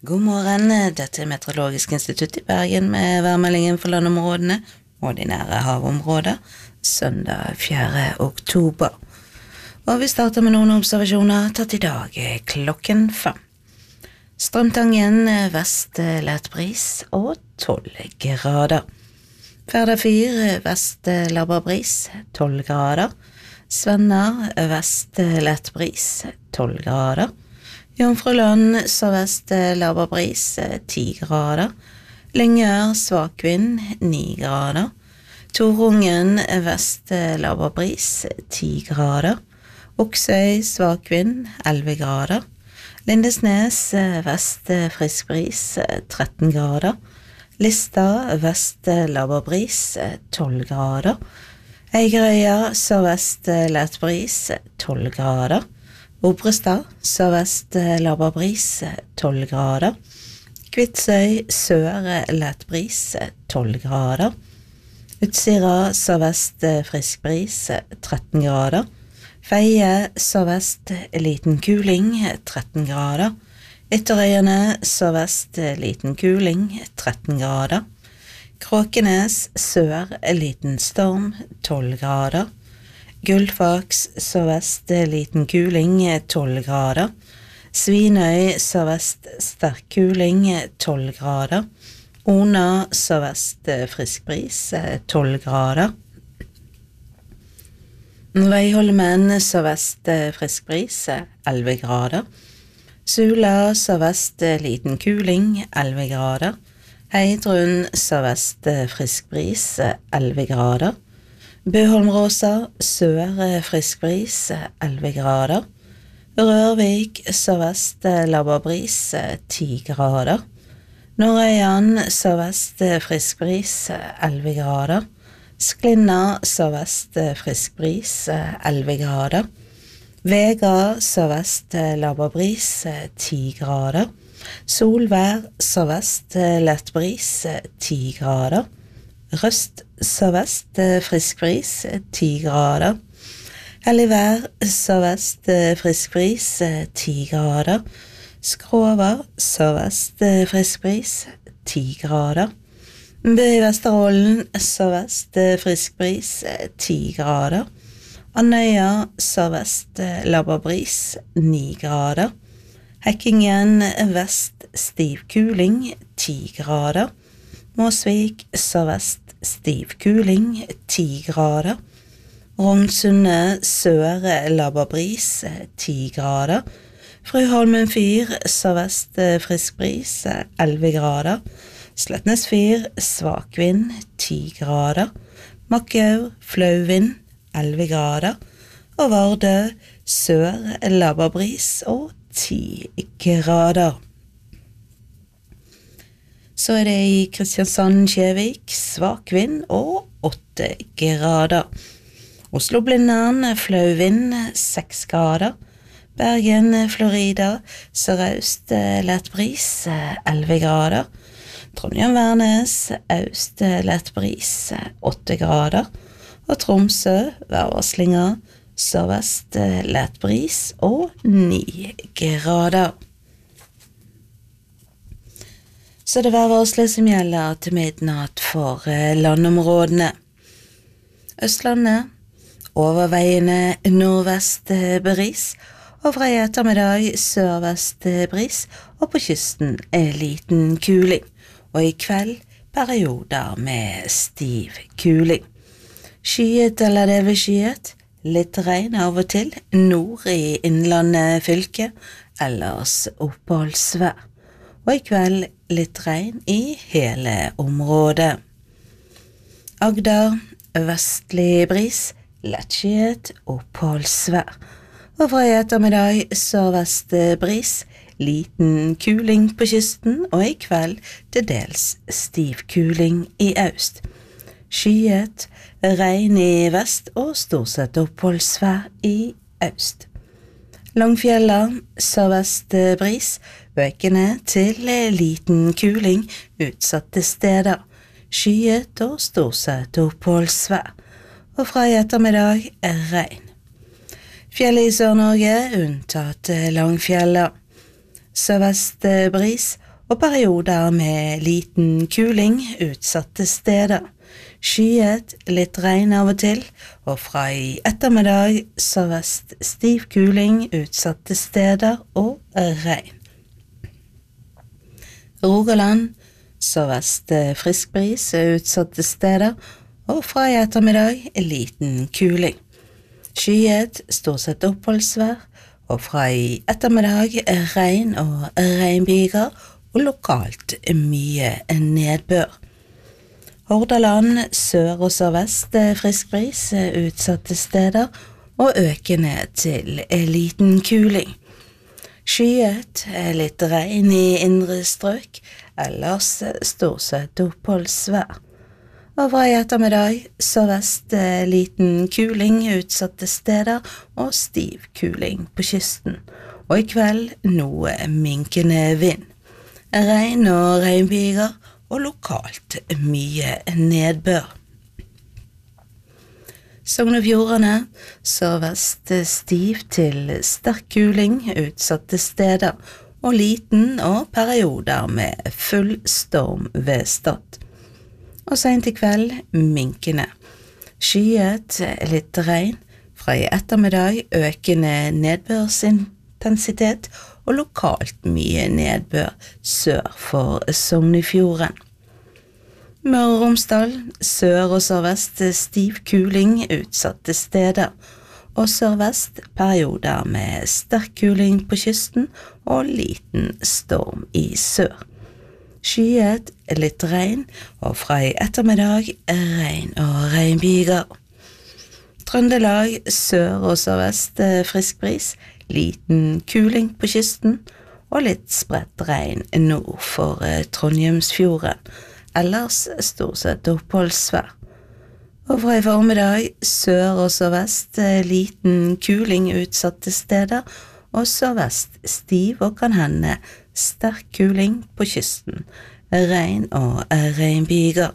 God morgen, dette Meteorologisk institutt I Bergen med værmeldingen for landområdene og de nære havområder, søndag 4. oktober. Og vi starter med noen observasjoner tatt I dag klokken 5. Strømtangen vest lett bris og 12 grader. Færda 4 vest labber bris 12 grader. Svenner vest lett bris 12 grader. Jomfruland sørvest labber bris 10 grader. Lyngør svak vind 9 grader. Torungen vest labber bris 10 grader. Oksøy svak vind 11 grader. Lindesnes vest frisk bris 13 grader. Lista vest labber bris 12 grader. Eigerøya sørvest lett bris 12 grader. Obrestad sørvest labber bris 12 grader. Kvitsøy sør lett bris 12 grader. Utsira sørvest frisk bris 13 grader. Feie sørvest liten kuling 13 grader. Ytterøyene sørvest liten kuling 13 grader. Kråkenes sør liten storm 12 grader. Gullfaks sørvest liten kuling 12 grader. Svinøy sørvest sterk kuling 12 grader. Ona sørvest frisk bris 12 grader. Veiholmen sørvest frisk bris 11 grader. Sula sørvest liten kuling 11 grader. Heidrun sørvest frisk bris 11 grader. Bøholmråsa sør frisk bris 11 grader. Rørvik sørvest labber bris 10 grader. Nordøyan sørvest frisk bris 11 grader. Sklinna sørvest frisk bris 11 grader. Vega sørvest labber bris 10 grader. Solvær sørvest lett bris 10 grader. Røst sørvest frisk bris 10 grader. Helligvær sørvest frisk bris 10 grader. Skrova sørvest frisk bris 10 grader. Bø I Vesterålen sørvest frisk bris 10 grader. Andøya sørvest labber bris 9 grader. Hekkingen vest stiv kuling 10 grader. Måsvik sørvest stiv kuling 10 grader. Rognsunde sør labber bris 10 grader. Frøholmen 4 sørvest frisk bris 11 grader. Slettnes 4 svak vind 10 grader. Makkau flau vind 11 grader. Og Vardø sør labber bris og 10 grader. Så det I Kristiansand-Kjevik svak vind og 8 grader. Oslo-Blindern flau vind 6 grader. Bergen, Florida, sørøst lett bris 11 grader. Trondheim-Værnes, øst lett bris 8 grader. Og Tromsø, værvarslinger, sørvest lett bris og 9 grader. Så det værvarslet som gjelder til midnatt for landområdene. Østlandet, overveiende nordvest bris, og fra I ettermiddag sørvest bris, og på kysten liten kuling, og I kveld perioder med stiv kuling. Skyet eller delvis skyet, litt regn av og til, nord I innlandet fylke, ellers oppholdsvær, og I kveld litt regn I hele området. Agder, vestlig bris, lettskyet, oppholdsvær, og fra I ettermiddag sørvest bris, liten kuling på kysten, og I kveld til dels stiv kuling I øst. Skyet, regn I vest og stort sett oppholdsvær I øst. Langfjella, sørvest bris, økende til liten kuling utsatte steder. Skyet og stort sett oppholdsvær, og fra I ettermiddag regn. Fjellet I Sør-Norge unntatt Langfjella. Sørvest bris og perioder med liten kuling utsatte steder. Skyet, litt regn av og til, og fra i ettermiddag sørvest stiv kuling utsatte steder og regn. Rogaland, sørvest frisk bris utsatte steder, og fra i ettermiddag liten kuling. Skyet, stort sett oppholdsvær, og fra i ettermiddag regn og regnbyger, og lokalt mye nedbør. Hordaland, sør og sørvest frisk bris utsatte steder, og økende til liten kuling. Skyet, litt regn i indre strøk, ellers stort sett oppholdsvær. Og fra i ettermiddag sørvest liten kuling utsatte steder og stiv kuling på kysten. Og i kveld noe minkende vind. Regn og regnbyger og lokalt mye nedbør. Sogn og Fjordane, sørvest stiv til sterk kuling utsatte steder og liten og perioder med full storm ved Stad. Og sent i kveld minkende. Skyet, litt regn, fra i ettermiddag økende nedbørsintensitet og lokalt mye nedbør sør for Sognefjorden. Møre og Romsdal, sør og sørvest stiv kuling utsatte steder, og sørvest perioder med sterk kuling på kysten og liten storm i sør. Skyet, litt regn, og fra i ettermiddag regn og regnbyger. Trøndelag, sør og sørvest frisk bris, liten kuling på kysten, og litt spredt regn nord for Trondheimsfjorden, ellers stort sett oppholdsvær. Og fra i formiddag, sør og sørvest liten kuling utsatte steder, og sørvest stiv og kan hende sterk kuling på kysten, regn og regnbyger.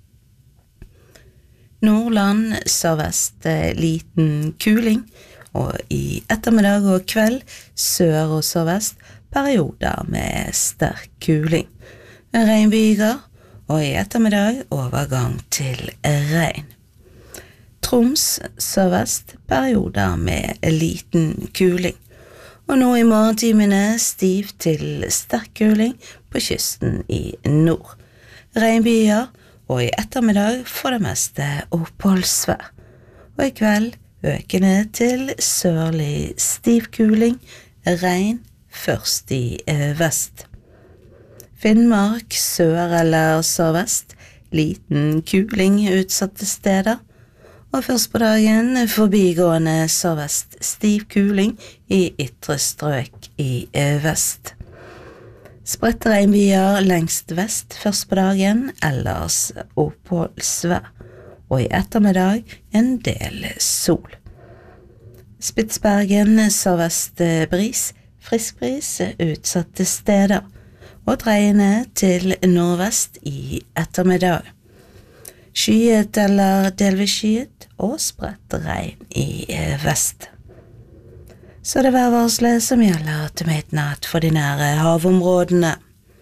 Nordland, sørvest liten kuling, og i ettermiddag og kveld sør og sørvest perioder med sterk kuling. Regnbyger, og i ettermiddag overgang til regn. Troms, sørvest perioder med liten kuling. Og nå i morgentimene stiv til sterk kuling på kysten i nord. Regnbyger, og i ettermiddag for det meste oppholdsvær. Og i kveld økende til sørlig stiv kuling, regn først i vest. Finnmark, sør eller sørvest, liten kuling utsatte steder, og først på dagen forbigående sørvest stiv kuling i ytre strøk i vest. Spredte regnbyger lengst vest først på dagen, ellers oppholdsvær, og i ettermiddag en del sol. Spitsbergen, sørvest bris, frisk bris utsatte steder, og dreiende til nordvest i ettermiddag. Skyet eller delvis skyet og spredt regn i vest. Så det værvarselet som gjelder til midnatt for de nære havområdene.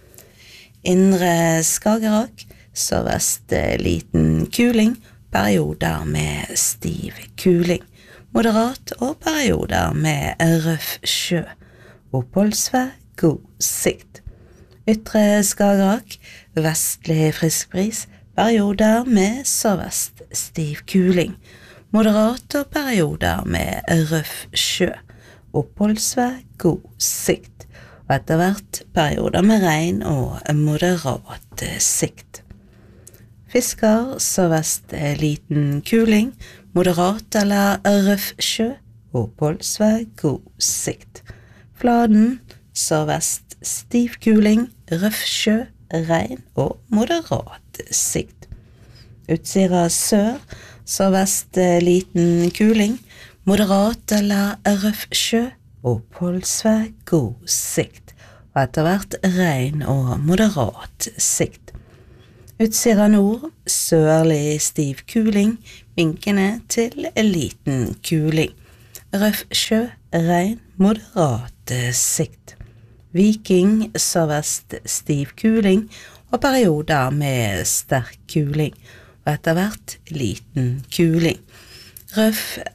Indre Skagerrak, sørvest liten kuling, perioder med stiv kuling. Moderat og perioder med røff sjø. Oppholdsvær, god sikt. Ytre Skagerrak, vestlig frisk bris, perioder med sørvest stiv kuling, moderat og perioder med røff sjø, oppholdsvær, god sikt, og etter hvert perioder med regn og moderat sikt. Fisker, sørvest liten kuling, moderat eller røff sjø, oppholdsvær, god sikt. Fladen, sørvest stiv kuling, røff sjø, regn og moderat sikt. Utsira sør, sørvest liten kuling, moderat eller røff sjø, oppholdsvær, god sikt, og etter hvert regn og moderat sikt. Utsira nord, sørlig stiv kuling, minkende til liten kuling, røff sjø, regn, moderat sikt. Viking sørvest stiv kuling og perioder med sterk kuling, og etter hvert liten kuling. Røff